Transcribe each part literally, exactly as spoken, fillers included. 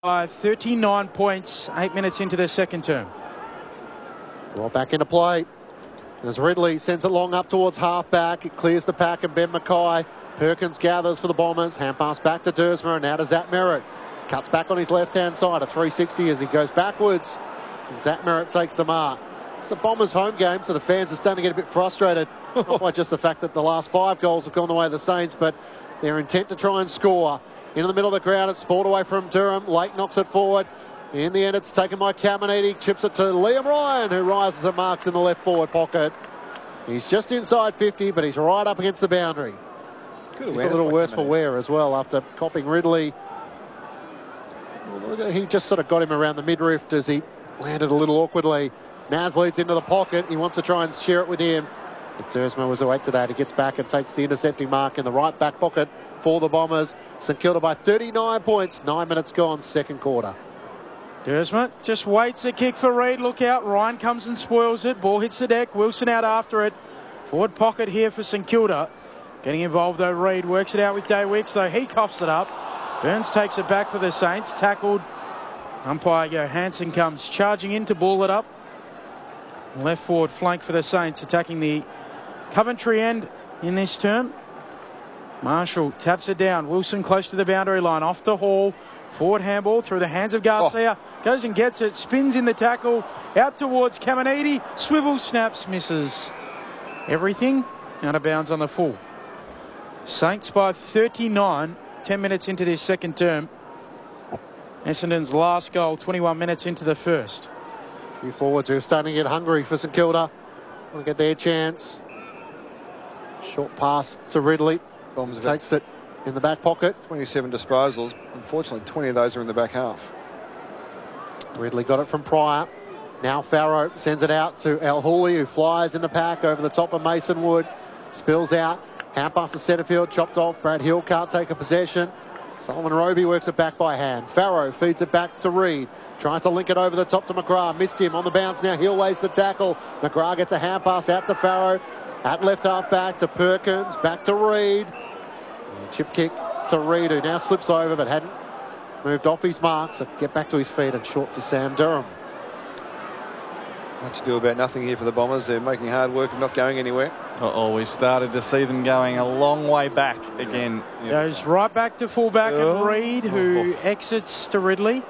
by thirty-nine points, eight minutes into the second term. Well, back into play. As Ridley sends it long up towards half-back. It clears the pack and Ben Mackay. Perkins gathers for the Bombers. Hand pass back to Duursma and now to Zach Merritt. Cuts back on his left-hand side, a three sixty as he goes backwards. And Zach Merritt takes the mark. It's a Bombers home game, so the fans are starting to get a bit frustrated. Not by just the fact that the last five goals have gone the way of the Saints, but their intent to try and score. Into the middle of the ground, it's balled away from Durham. Lake knocks it forward. In the end, it's taken by Caminiti. Chips it to Liam Ryan, who rises and marks in the left forward pocket. He's just inside fifty, but he's right up against the boundary. Good he's a little worse for wear as well after copping Ridley. Well, he just sort of got him around the midriff as he landed a little awkwardly. Naz leads into the pocket. He wants to try and share it with him. But Duursma was awake to that. He gets back and takes the intercepting mark in the right back pocket for the Bombers. St Kilda by thirty-nine points. Nine minutes gone, second quarter. Duursma just waits a kick for Reid. Look out. Ryan comes and spoils it. Ball hits the deck. Wilson out after it. Forward pocket here for St Kilda. Getting involved though, Reid works it out with Day Wicks, though he coughs it up. Burns takes it back for the Saints. Tackled. Umpire Johansson comes charging in to ball it up. Left forward flank for the Saints, attacking the Coventry end in this term. Marshall taps it down. Wilson close to the boundary line. Off to Hall. Forward handball through the hands of Garcia. Oh. Goes and gets it. Spins in the tackle. Out towards Caminiti. Swivel snaps. Misses. Everything out of bounds on the full. Saints by thirty-nine. ten minutes into this second term. Essendon's last goal. twenty-one minutes into the first. A few forwards who are starting to get hungry for St Kilda. Want to get their chance. Short pass to Ridley. Bombs takes it in the back pocket. twenty-seven disposals. Unfortunately, twenty of those are in the back half. Ridley got it from Pryor. Now Farrow sends it out to El Hooley, who flies in the pack over the top of Mason Wood. Spills out. Hand pass to Setterfield. Chopped off. Brad Hill can't take a possession. Solomon Roby works it back by hand. Farrow feeds it back to Reid. Tries to link it over the top to McGrath. Missed him on the bounce. Now Hill lays the tackle. McGrath gets a hand pass out to Farrow. At left half back to Perkins. Back to Reid. Chip kick to Reid, who now slips over but hadn't moved off his mark. So get back to his feet and short to Sam Durham. Much to do about nothing here for the Bombers. They're making hard work of not going anywhere. Uh-oh, we've started to see them going a long way back again. Yep. Goes right back to fullback oh. and Reid, who oh. exits to Ridley.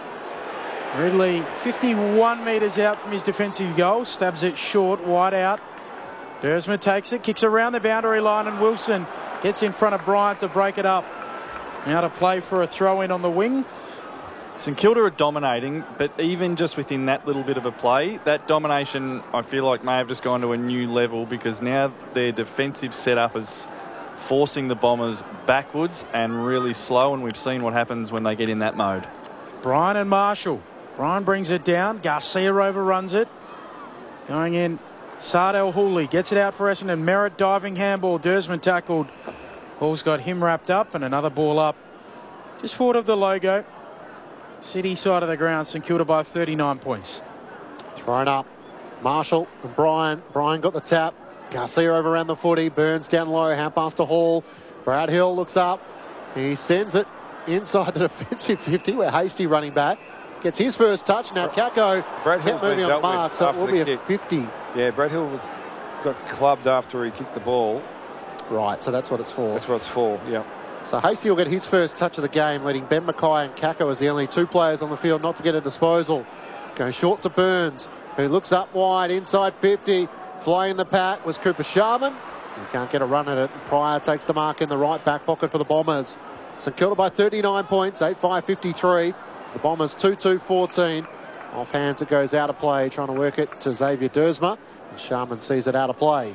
Ridley fifty-one metres out from his defensive goal. Stabs it short, wide out. Duursma takes it, kicks around the boundary line, and Wilson gets in front of Bryant to break it up. Now to play for a throw-in on the wing. St Kilda are dominating, but even just within that little bit of a play, that domination, I feel like, may have just gone to a new level because now their defensive setup is forcing the Bombers backwards and really slow, and we've seen what happens when they get in that mode. Bryan and Marshall. Bryan brings it down. Garcia overruns it. Going in. Sardell Hooley gets it out for Essendon. Merritt diving handball. Duursma tackled. Hall's got him wrapped up, and another ball up just forward of the logo. City side of the ground. St Kilda by thirty-nine points. Thrown up. Marshall and Bryan. Bryan got the tap. Garcia overran the footy. Burns down low. Hand pass to Hall. Brad Hill looks up. He sends it inside the defensive fifty where Hasty running back gets his first touch. Now Kako Brad kept moving on mark, so it will be a kick. fifty. Yeah, Brad Hill got clubbed after he kicked the ball. Right, so that's what it's for. That's what it's for, yeah. So Hasty will get his first touch of the game, leading Ben Mackay and Kako as the only two players on the field not to get a disposal. Goes short to Burns, who looks up wide, inside fifty. Flying the pack was Cooper Sharman. He can't get a run at it. Pryor takes the mark in the right back pocket for the Bombers. St Kilda by thirty-nine points, eight five fifty-three. It's the Bombers two two fourteen. Off hands it goes out of play, trying to work it to Xavier Duursma. And Sharman sees it out of play.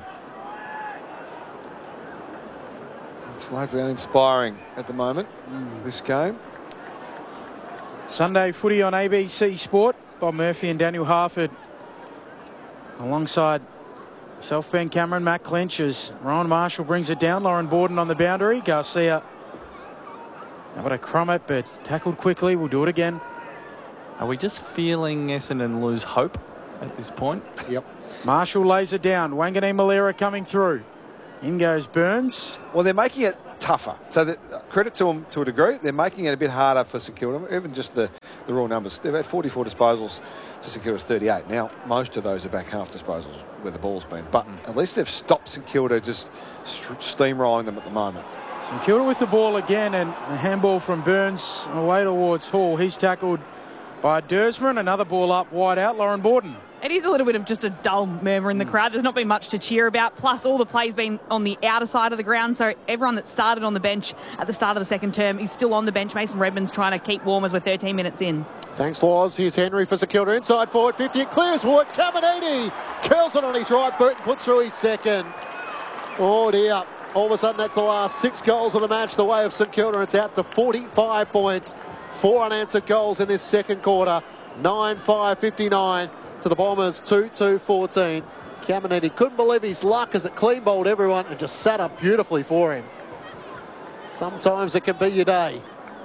It's largely uninspiring at the moment, mm. this game. Sunday footy on A B C Sport. Bob Murphy and Daniel Harford alongside self Ben Cameron, Matt Clinch as Ryan Marshall brings it down. Lauren Borden on the boundary. Garcia able to crumb it, but tackled quickly. We'll do it again. Are we just feeling Essendon lose hope at this point? Yep. Marshall lays it down. Wangani Malera coming through. In goes Burns. Well, they're making it tougher. So the, credit to them to a degree. They're making it a bit harder for St Kilda, even just the, the raw numbers. They've had forty-four disposals to St Kilda's thirty-eight. Now, most of those are back half disposals where the ball's been. But mm. at least they've stopped St Kilda just steamrolling them at the moment. St Kilda with the ball again, and a handball from Burns away towards Hall. He's tackled by Dersmer, and another ball up wide out, Lauren Borden. It is a little bit of just a dull murmur in the crowd. There's not been much to cheer about. Plus, all the play's been on the outer side of the ground. So everyone that started on the bench at the start of the second term is still on the bench. Mason Redmond's trying to keep warm as we're thirteen minutes in. Thanks, Laws. Here's Henry for St Kilda. Inside forward fifty. It clears Wood. Caminiti curls it on his right boot and puts through his second. Oh, dear. All of a sudden, that's the last six goals of the match, the way of St Kilda. It's out to forty-five points. Four unanswered goals in this second quarter. nine five fifty-nine. To the Bombers, two two fourteen. Caminiti couldn't believe his luck as it clean bowled everyone and just sat up beautifully for him. Sometimes it can be your day.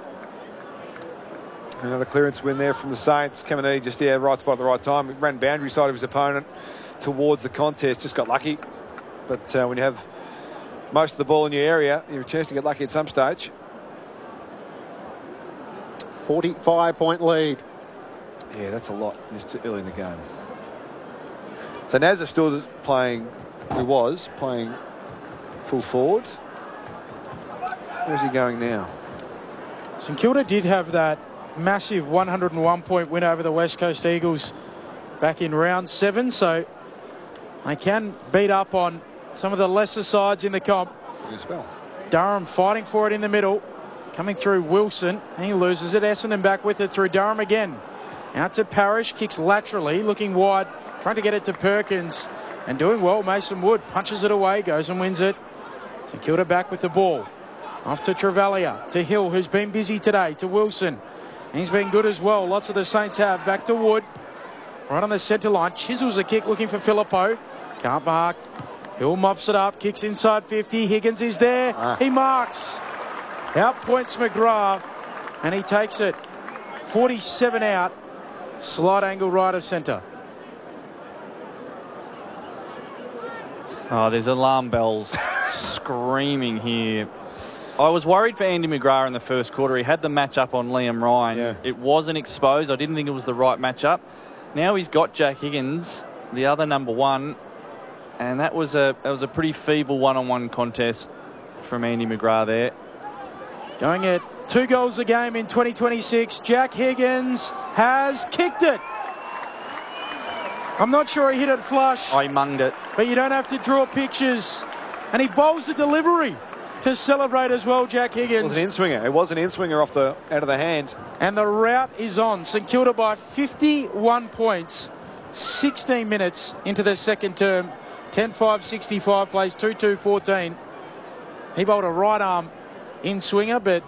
Another clearance win there from the Saints. Caminiti just there, right spot at the right time. He ran boundary side of his opponent towards the contest. Just got lucky. But uh, when you have most of the ball in your area, you have a chance to get lucky at some stage. forty-five point lead. Yeah, that's a lot. It's too early in the game. So Nazza still playing, he was playing full forward. Where's he going now? St Kilda did have that massive one hundred and one point win over the West Coast Eagles back in round seven, so they can beat up on some of the lesser sides in the comp. Good spell. Durham fighting for it in the middle. Coming through Wilson. He loses it. Essendon back with it through Durham again. Out to Parrish, kicks laterally, looking wide, trying to get it to Perkins, and doing well. Mason Wood punches it away, goes and wins it. St Kilda back with the ball. Off to Travalia, to Hill, who's been busy today, to Wilson. He's been good as well. Lots of the Saints have. Back to Wood. Right on the centre line. Chisels a kick, looking for Filippo. Can't mark. Hill mops it up, kicks inside fifty. Higgins is there. Ah. He marks. Outpoints McGrath, and he takes it. forty-seven out. Slight angle right of centre. Oh, there's alarm bells screaming here. I was worried for Andy McGrath in the first quarter. He had the match up on Liam Ryan. Yeah. It wasn't exposed. I didn't think it was the right matchup. Now he's got Jack Higgins, the other number one, and that was a that was a pretty feeble one-on-one contest from Andy McGrath there. Going at two goals a game in twenty twenty-six. Jack Higgins has kicked it. I'm not sure he hit it flush. I munged it. But you don't have to draw pictures. And he bowls the delivery to celebrate as well, Jack Higgins. It was an in-swinger. It was an in-swinger off the out of the hand. And the route is on. St Kilda by fifty-one points. sixteen minutes into the second term. ten five sixty-five plays two two fourteen. He bowled a right arm in-swinger, but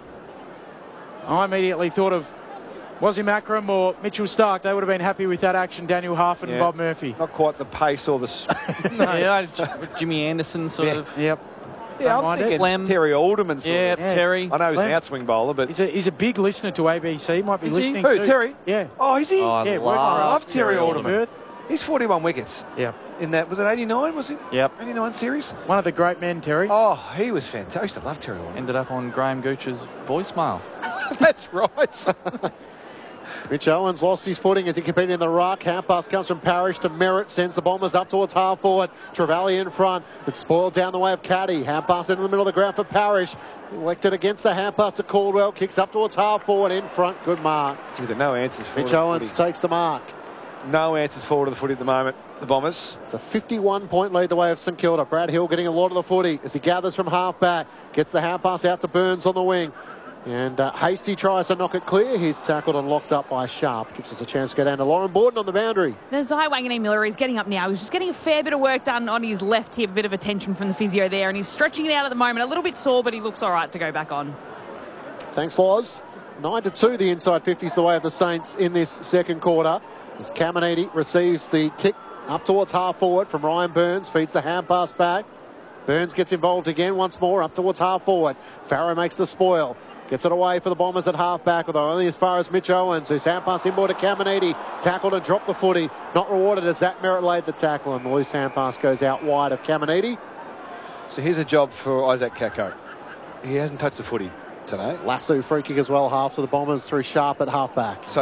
I immediately thought of Wazzy Macram or Mitchell Stark. They would have been happy with that action. Daniel Harford yeah. and Bob Murphy. Not quite the pace or the... no, yeah, Jimmy Anderson sort yeah. of... Yep. Yeah, I'm thinking Flem. Terry Alderman. Sort yeah, of. yeah, Terry. I know he's Flem. an outswing bowler, but... He's a, he's a big listener to A B C. He might be is listening he? Who, to... Terry? Yeah. Oh, is he? Oh, I yeah, love, I love Terry Alderman. Perth. He's forty-one wickets. Yeah. In that, was it eighty-nine, was it? Yep. eighty-nine series? One of the great men, Terry. Oh, he was fantastic. I love Terry Alderman. Ended up on Graham Gooch's voicemail. That's right. Mitch Owens lost his footing as he competed in the ruck. Hand pass comes from Parrish to Merritt, sends the Bombers up towards half forward. Travali in front. It's spoiled down the way of Caddy. Hand pass into the middle of the ground for Parrish. Elected against the hand pass to Caldwell. Kicks up towards half forward in front. Good mark. He's got no answers for Mitch the Owens footy. takes the mark. No answers forward of the footy at the moment. The Bombers. It's a fifty-one point lead the way of St Kilda. Brad Hill getting a lot of the footy as he gathers from half back. Gets the hand pass out to Burns on the wing. And uh, Hasty tries to knock it clear. He's tackled and locked up by Sharp. Gives us a chance to go down to Lauren Borden on the boundary. Now, Zai Wanganeen-Miller is getting up now. He's just getting a fair bit of work done on his left hip. A bit of attention from the physio there. And he's stretching it out at the moment. A little bit sore, but he looks all right to go back on. Thanks, Loz. nine to two, the inside fifties the way of the Saints in this second quarter. As Caminiti receives the kick up towards half forward from Ryan Burns. Feeds the hand pass back. Burns gets involved again once more up towards half forward. Farrow makes the spoil. Gets it away for the Bombers at half back, although only as far as Mitch Owens, whose hand pass inboard to Caminiti. Tackled and dropped the footy. Not rewarded as Zach Merritt laid the tackle, and the loose hand pass goes out wide of Caminiti. So here's a job for Isaac Kako. he hasn't touched the footy today. Lasso free kick as well, half to the Bombers through Sharp at half back. So